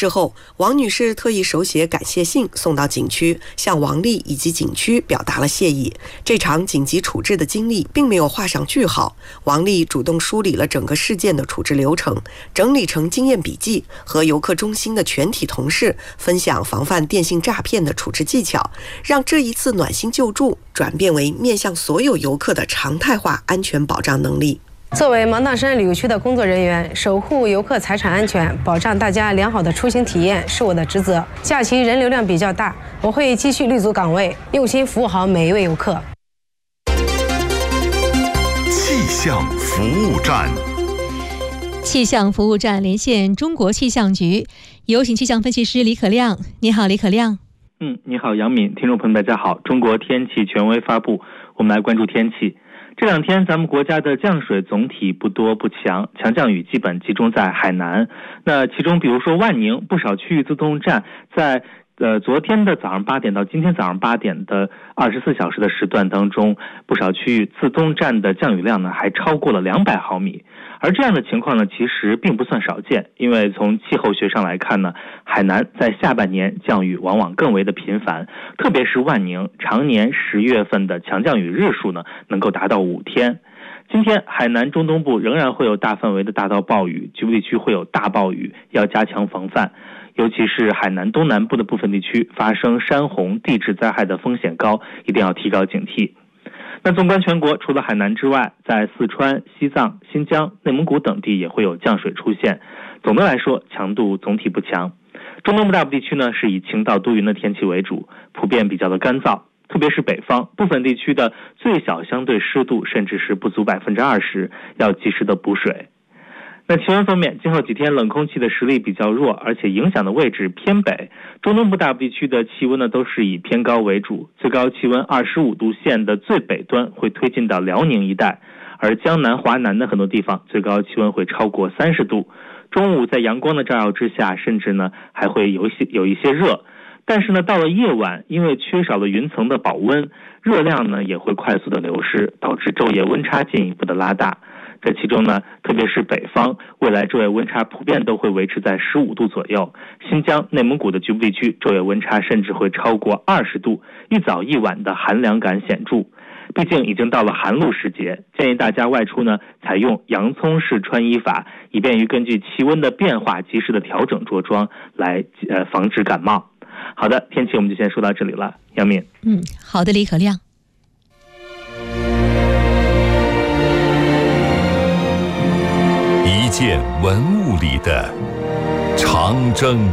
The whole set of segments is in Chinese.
事后，王女士特意手写感谢信送到景区，向王丽以及景区表达了谢意。这场紧急处置的经历并没有画上句号，王丽主动梳理了整个事件的处置流程，整理成经验笔记，和游客中心的全体同事分享防范电信诈骗的处置技巧，让这一次暖心救助转变为面向所有游客的常态化安全保障能力。 作为芒砀山旅游区的工作人员，守护游客财产安全，保障大家良好的出行体验是我的职责。假期人流量比较大，我会继续立足岗位，用心服务好每一位游客。 气象服务站， 气象服务站连线中国气象局，有请气象分析师李可亮。你好，李可亮。 你好，杨敏，听众朋友大家好。中国天气权威发布，我们来关注天气。这两天咱们国家的降水总体不多不强，强降雨基本集中在海南。那其中比如说万宁不少区域自动站在昨天的早上8点到今天早上8点的24小时的时段当中，不少区域自动站的降雨量呢还超过了200毫米。而这样的情况呢其实并不算少见，因为从气候学上来看呢，海南在下半年降雨往往更为的频繁，特别是万宁常年10月份的强降雨日数呢能够达到5天。今天海南中东部仍然会有大范围的大到暴雨，局部地区会有大暴雨，要加强防范。尤其是海南东南部的部分地区发生山洪地质灾害的风险高，一定要提高警惕。那纵观全国，除了海南之外，在四川、西藏、新疆、内蒙古等地也会有降水出现。总的来说，强度总体不强。中东部大部地区呢是以晴到多云的天气为主，普遍比较的干燥，特别是北方部分地区的最小相对湿度甚至是不足20%，要及时的补水。那气温方面，今后几天冷空气的实力比较弱，而且影响的位置偏北。中东部大部地区的气温呢都是以偏高为主，最高气温25度线的最北端会推进到辽宁一带，而江南、华南的很多地方最高气温会超过30度。中午在阳光的照耀之下，甚至呢还会有一些热。但是呢，到了夜晚，因为缺少了云层的保温，热量呢也会快速的流失，导致昼夜温差进一步的拉大。在其中呢，特别是北方，未来昼夜温差普遍都会维持在15度左右。新疆、内蒙古的局部地区昼夜温差甚至会超过20度，一早一晚的寒凉感显著。毕竟已经到了寒露时节，建议大家外出呢采用洋葱式穿衣法，以便于根据气温的变化及时的调整着装，来防止感冒。好的，天气我们就先说到这里了，杨敏。 好的，李可亮。 一件文物里的长征。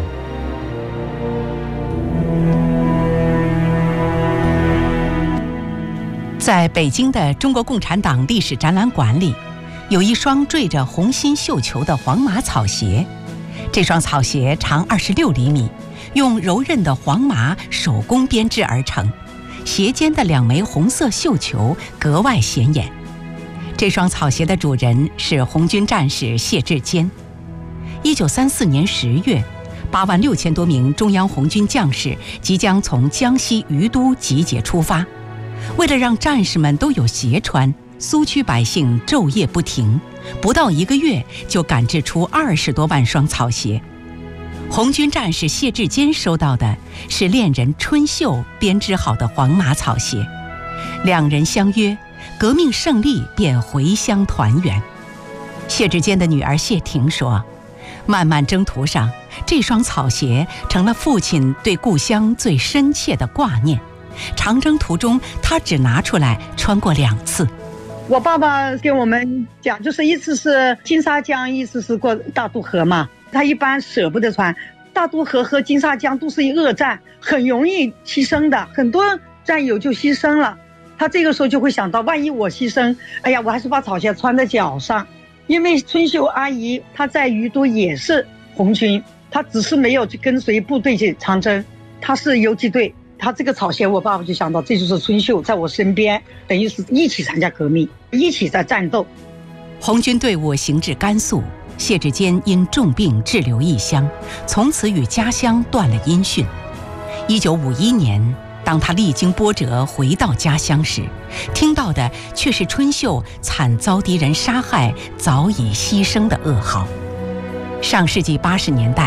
在北京的中国共产党历史展览馆里，有一双缀着红心绣球的黄麻草鞋。这双草鞋长26厘米，用柔韧的黄麻手工编织而成，鞋尖的2枚红色绣球格外显眼。这双草鞋的主人是红军战士谢志坚。1934年10月，86000多名中央红军将士即将从江西于都集结出发。为了让战士们都有鞋穿，苏区百姓昼夜不停，不到1个月就赶制出20多万双草鞋。红军战士谢志坚收到的是恋人春秀编织好的黄麻草鞋，两人相约，革命胜利便回乡团圆。谢志坚的女儿谢婷说，漫漫征途上，这双草鞋成了父亲对故乡最深切的挂念。长征途中，他只拿出来穿过2次。 我爸爸跟我们讲，就是一次是金沙江，一次是过大渡河嘛。他一般舍不得穿，大渡河和金沙江都是恶战，很容易牺牲的，很多战友就牺牲了。他这个时候就会想到，万一我牺牲，哎呀，我还是把草鞋穿在脚上。因为春秀阿姨她在于都也是红军，她只是没有去跟随部队去长征，她是游击队。他这个草鞋，我爸爸就想到，这就是春秀在我身边，等于是一起参加革命，一起在战斗。 红军队伍行至甘肃，谢志坚因重病滞留异乡，从此与家乡断了音讯。1951年，当他历经波折回到家乡时，听到的却是春秀惨遭敌人杀害、早已牺牲的噩耗。上世纪80年代，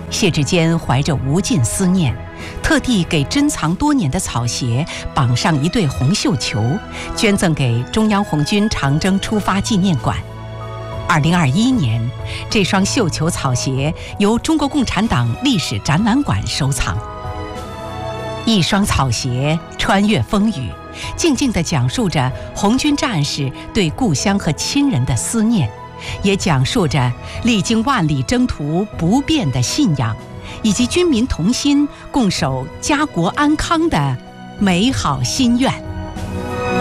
谢志坚怀着无尽思念，特地给珍藏多年的草鞋绑上一对红绣球，捐赠给中央红军长征出发纪念馆。2021年，这双绣球草鞋由中国共产党历史展览馆收藏。一双草鞋穿越风雨，静静地讲述着红军战士对故乡和亲人的思念，也讲述着历经万里征途不变的信仰，以及军民同心共守家国安康的美好心愿。